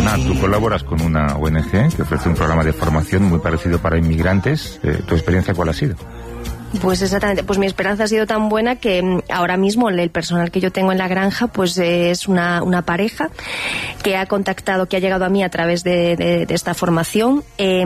Ana, tú colaboras con una ONG que ofrece un programa de formación muy parecido para inmigrantes. ¿Tu experiencia cuál ha sido? Pues exactamente, pues mi esperanza ha sido tan buena que ahora mismo el personal que yo tengo en la granja pues es una pareja que ha contactado, que ha llegado a mí a través de esta formación.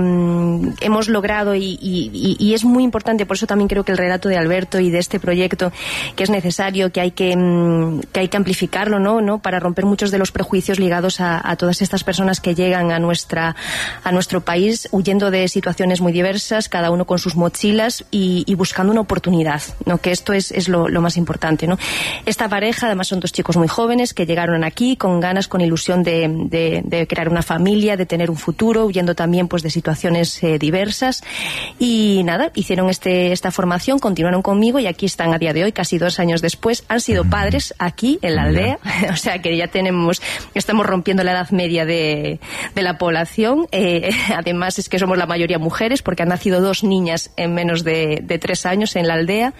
Hemos logrado y es muy importante, por eso también creo que el relato de Alberto y de este proyecto que es necesario, que hay que amplificarlo, ¿no? Para romper muchos de los prejuicios ligados a todas estas personas que llegan a nuestro país huyendo de situaciones muy diversas, cada uno con sus mochilas y buscando una oportunidad, ¿no? Que esto es lo más importante, ¿no? Esta pareja, además, son dos chicos muy jóvenes que llegaron aquí con ganas, con ilusión de crear una familia, de tener un futuro, huyendo también pues de situaciones diversas, y nada, hicieron esta formación, continuaron conmigo y aquí están a día de hoy, casi 2 años después. Han sido padres aquí en la aldea, o sea que ya estamos rompiendo la edad media de la población. Además es que somos la mayoría mujeres, porque han nacido 2 niñas en menos de 3 años en la aldea,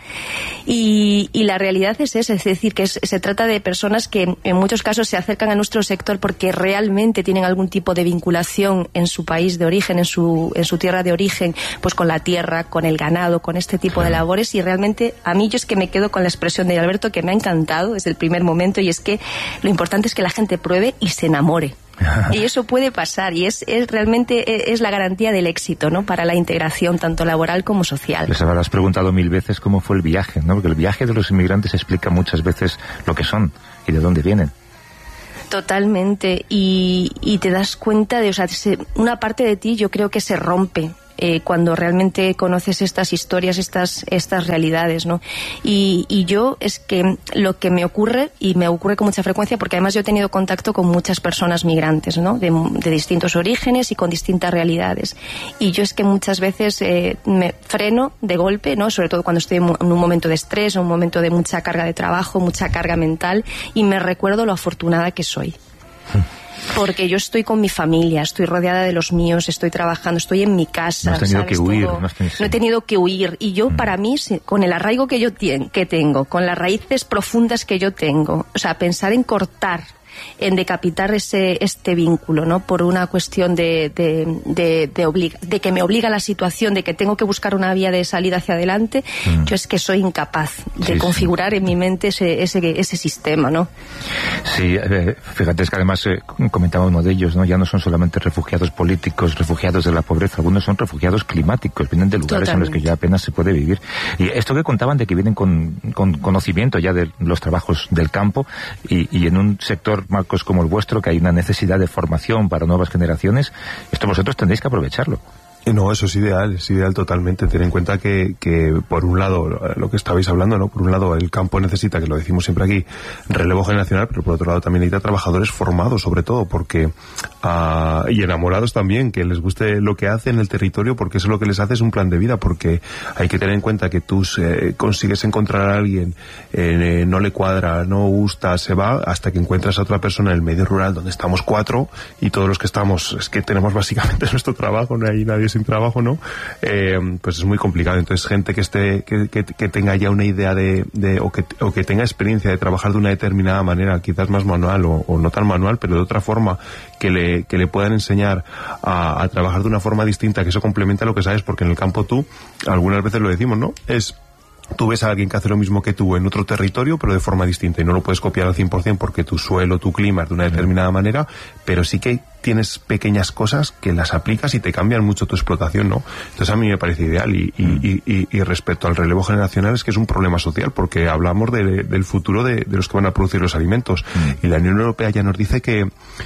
y la realidad es esa, es decir, que se trata de personas que en muchos casos se acercan a nuestro sector porque realmente tienen algún tipo de vinculación en su país de origen, en su tierra de origen, pues con la tierra, con el ganado, con este tipo de labores, y realmente a mí yo es que me quedo con la expresión de Alberto que me ha encantado desde el primer momento, y es que lo importante es que la gente pruebe y se enamore. Y eso puede pasar, y es realmente es la garantía del éxito, ¿no? Para la integración tanto laboral como social. Les habrás preguntado 1000 veces cómo fue el viaje, ¿no? Porque el viaje de los inmigrantes explica muchas veces lo que son y de dónde vienen. Totalmente, y te das cuenta de, o sea, una parte de ti yo creo que se rompe cuando realmente conoces estas historias, estas realidades, ¿no? Y yo es que lo que me ocurre, y me ocurre con mucha frecuencia, porque además yo he tenido contacto con muchas personas migrantes, ¿no? De distintos orígenes y con distintas realidades. Y yo es que muchas veces me freno de golpe, ¿no? Sobre todo cuando estoy en un momento de estrés, o un momento de mucha carga de trabajo, mucha carga mental, y me recuerdo lo afortunada que soy. Porque yo estoy con mi familia, estoy rodeada de los míos, estoy trabajando, estoy en mi casa. No has tenido que huir. No he tenido que huir. Y yo, para mí, con el arraigo que tengo, con las raíces profundas que yo tengo, o sea, pensar en cortar, en decapitar este vínculo, ¿no? Por una cuestión de que me obliga la situación, de que tengo que buscar una vía de salida hacia adelante, yo es que soy incapaz de configurar en mi mente ese sistema, ¿no? Sí, fíjate, es que además comentaba uno de ellos, ¿no? Ya no son solamente refugiados políticos, refugiados de la pobreza, algunos son refugiados climáticos, vienen de lugares en los que ya apenas se puede vivir. Y esto que contaban de que vienen con conocimiento ya de los trabajos del campo, y en un sector, Marcos, como el vuestro, que hay una necesidad de formación para nuevas generaciones, esto vosotros tendréis que aprovecharlo. No, eso es ideal totalmente. Ten en cuenta que por un lado, lo que estabais hablando, ¿no? Por un lado, el campo necesita, que lo decimos siempre aquí, relevo generacional, pero por otro lado también necesita trabajadores formados, sobre todo, porque y enamorados también, que les guste lo que hacen en el territorio, porque eso lo que les hace es un plan de vida, porque hay que tener en cuenta que tú consigues encontrar a alguien, no le cuadra, no gusta, se va, hasta que encuentras a otra persona en el medio rural donde estamos 4, y todos los que estamos, es que tenemos básicamente nuestro trabajo, no hay nadie sin trabajo, ¿no? Pues es muy complicado. Entonces, gente que tenga ya una idea o que tenga experiencia de trabajar de una determinada manera, quizás más manual o no tan manual, pero de otra forma, que le puedan enseñar a trabajar de una forma distinta, que eso complementa lo que sabes, porque en el campo tú, algunas veces lo decimos, ¿no? Tú ves a alguien que hace lo mismo que tú en otro territorio, pero de forma distinta, y no lo puedes copiar al 100% porque tu suelo, tu clima es de una determinada manera, pero sí que tienes pequeñas cosas que las aplicas y te cambian mucho tu explotación, ¿no? Entonces a mí me parece ideal, y respecto al relevo generacional es que es un problema social, porque hablamos del futuro de los que van a producir los alimentos, y la Unión Europea ya nos dice que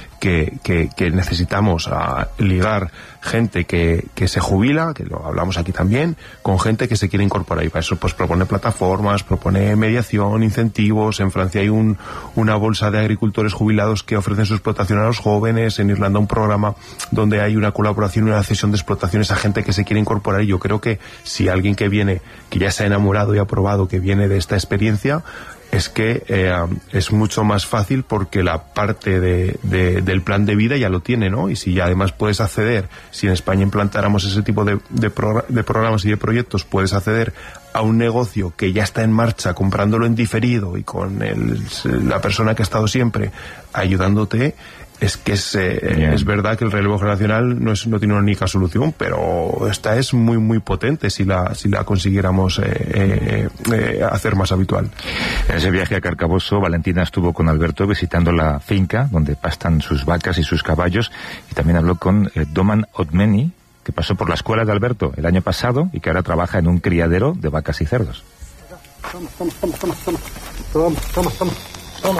necesitamos ligar gente que se jubila, que lo hablamos aquí también, con gente que se quiere incorporar, y para eso pues propone plataformas, propone mediación, incentivos. En Francia hay una bolsa de agricultores jubilados que ofrecen su explotación a los jóvenes, en Irlanda un programa donde hay una colaboración y una cesión de explotaciones a gente que se quiere incorporar, y yo creo que si alguien que viene, que ya se ha enamorado y ha probado, que viene de esta experiencia, es que es mucho más fácil, porque la parte del plan de vida ya lo tiene, ¿no? Y si ya además puedes acceder, si en España implantáramos ese tipo de programas y de proyectos, puedes acceder a un negocio que ya está en marcha, comprándolo en diferido y con la persona que ha estado siempre ayudándote, es que es verdad que el relevo generacional no tiene una única solución, pero esta es muy muy potente si la consiguiéramos hacer más habitual. En ese viaje a Carcaboso, Valentina estuvo con Alberto visitando la finca donde pastan sus vacas y sus caballos, y también habló con Doman Otmeni, que pasó por la escuela de Alberto el año pasado y que ahora trabaja en un criadero de vacas y cerdos. Toma.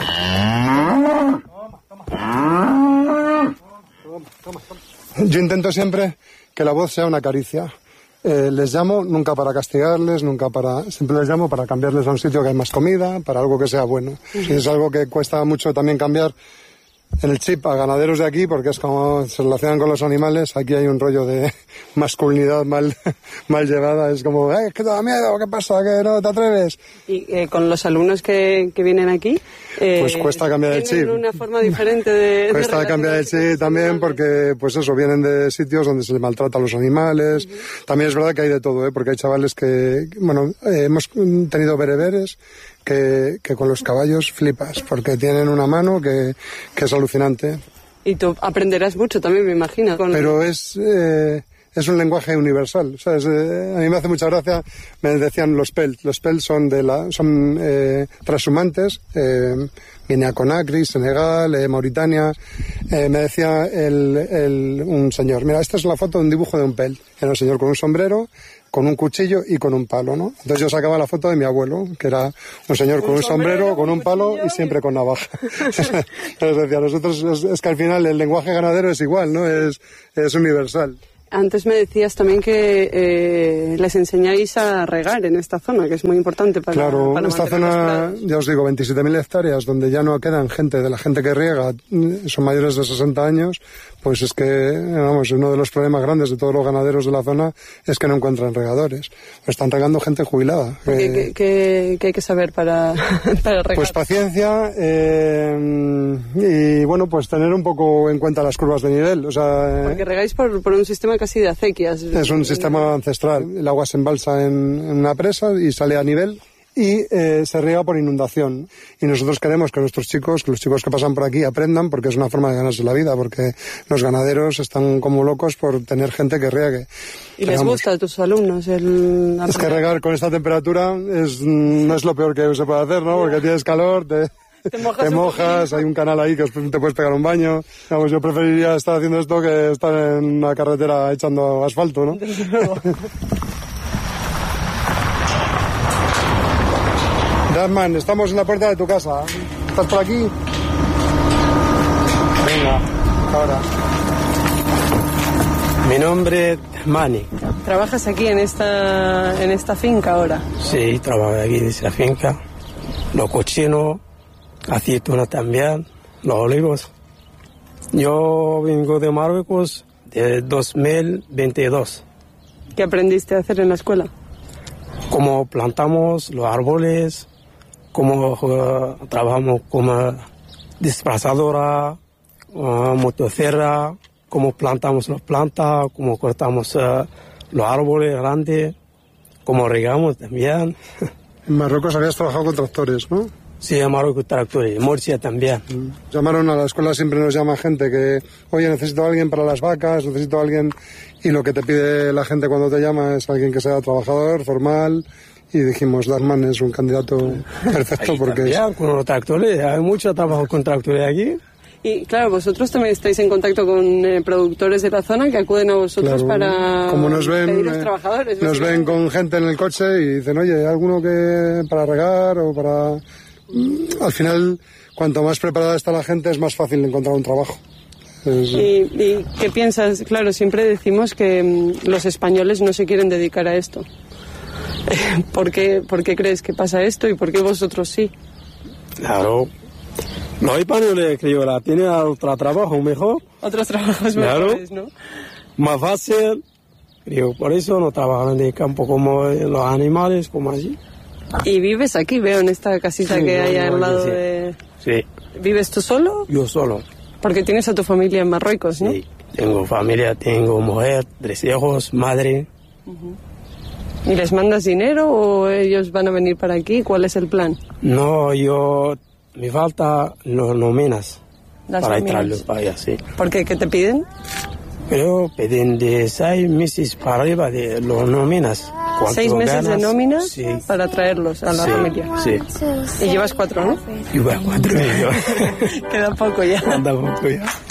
Yo intento siempre que la voz sea una caricia. Les llamo nunca para castigarles, siempre les llamo para cambiarles a un sitio que hay más comida, para algo que sea bueno. Y es algo que cuesta mucho también cambiar en el chip a ganaderos de aquí, porque es como se relacionan con los animales. Aquí hay un rollo de masculinidad mal llevada. Es como, es que te da miedo, ¿qué pasa? ¿Que no te atreves? Y con los alumnos que vienen aquí, pues cuesta cambiar el chip. Tienen una forma diferente de cuesta cambiar el chip también porque, pues eso, vienen de sitios donde se maltrata a los animales. También es verdad que hay de todo, porque hay chavales que, bueno, hemos tenido bereberes que con los caballos flipas, porque tienen una mano que es alucinante. Y tú aprenderás mucho también, me imagino. Pero es un lenguaje universal, ¿sabes? A mí me hace mucha gracia, me decían los PEL. Los PEL son transhumantes, Guinea Conakry, Senegal, Mauritania. Me decía un señor, mira, esta es la foto de un dibujo de un PEL. Era un señor con un sombrero, con un cuchillo y con un palo, ¿no? Entonces yo sacaba la foto de mi abuelo, que era un señor con un sombrero, con un palo y siempre con navaja. Entonces decía, nosotros es que al final el lenguaje ganadero es igual, ¿no? Es universal. Antes me decías también que les enseñáis a regar en esta zona, que es muy importante para... Claro, esta zona, ya os digo, 27.000 hectáreas, donde ya no quedan de la gente que riega, son mayores de 60 años, pues es que, vamos, uno de los problemas grandes de todos los ganaderos de la zona es que no encuentran regadores. Están regando gente jubilada. ¿Qué hay que saber para regar? Pues paciencia y, bueno, pues tener un poco en cuenta las curvas de nivel. O sea, porque regáis por un sistema casi de acequias. Es un sistema ancestral. El agua se embalsa en una presa y sale a nivel y se riega por inundación. Y nosotros queremos que los chicos que pasan por aquí aprendan, porque es una forma de ganarse la vida, porque los ganaderos están como locos por tener gente que riegue. ¿Y les gusta a tus alumnos Es que regar con esta temperatura no es lo peor que se puede hacer, ¿no? Porque tienes calor, te mojas, hay un canal ahí que te puedes pegar un baño. Vamos, yo preferiría estar haciendo esto que estar en una carretera echando asfalto, ¿no? Darman, estamos en la puerta de tu casa. ¿Estás por aquí? Venga, ahora. Mi nombre es Mani. ¿Trabajas aquí en esta finca ahora? Sí, trabajo aquí en esta finca. Los cochinos, aceitunas también, los olivos. Yo vengo de Marruecos de 2022. ¿Qué aprendiste a hacer en la escuela? Cómo plantamos los árboles, cómo trabajamos como desplazadora, motosierra, cómo plantamos las plantas, cómo cortamos los árboles grandes, cómo regamos también. En Marruecos habías trabajado con tractores, ¿no? Sí, en Marruecos tractores, en Murcia también. Llamaron a la escuela, siempre nos llama gente que, oye, necesito a alguien para las vacas, necesito a alguien, y lo que te pide la gente cuando te llama es alguien que sea trabajador, formal, y dijimos, Darman es un candidato perfecto porque... Ya, con los tractores, hay mucho trabajo con tractores aquí. Y claro, vosotros también estáis en contacto con productores de la zona que acuden a vosotros, claro, para como nos ven, pediros trabajadores. Nos ven con gente en el coche y dicen, oye, ¿hay alguno que para regar o para...? Al final, cuanto más preparada está la gente, es más fácil encontrar un trabajo. ¿Y qué piensas? Claro, siempre decimos que los españoles no se quieren dedicar a esto. ¿Por qué crees que pasa esto y por qué vosotros sí? Claro, los españoles, creo, tienen otro trabajo mejor. Otros trabajos mejores, ¿no? Más fácil, creo, por eso no trabajan en el campo como los animales, como allí. ¿Y vives aquí? Veo en esta casita que hay al lado de... Sí. ¿Vives tú solo? Yo solo. Porque tienes a tu familia en Marruecos, ¿no? Sí, tengo familia, tengo mujer, 3 hijos, madre. ¿Y les mandas dinero o ellos van a venir para aquí? ¿Cuál es el plan? No, me falta los nóminas. las para nóminas. traerlos para allá, sí. ¿Por qué? ¿Qué te piden? Pero piden de 6 meses para arriba de las nóminas. 6 meses de nómina sí, para traerlos a la familia. Sí. Y llevas 4, ¿no? Lleva 4 años. Queda poco ya. Queda poco ya.